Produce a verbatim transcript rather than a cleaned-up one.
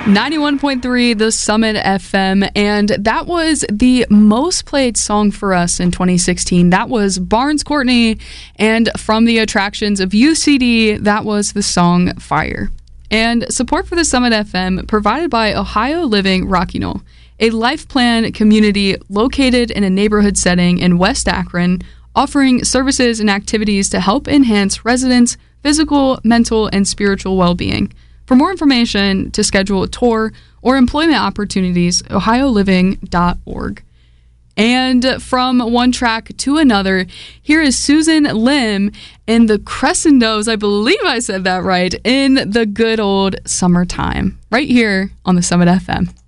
ninety-one point three The Summit F M, and that was the most played song for us in twenty sixteen. That was Barnes Courtney, and from the attractions of U C D, that was the song Fire. And support for the Summit F M provided by Ohio Living Rocky Knoll, a life plan community located in a neighborhood setting in West Akron, offering services and activities to help enhance residents' physical, mental, and spiritual well-being. For more information, to schedule a tour or employment opportunities, ohio living dot org. And from one track to another, here is Susan Lim in the Crescendos, I believe I said that right, in the good old summertime, right here on the Summit F M.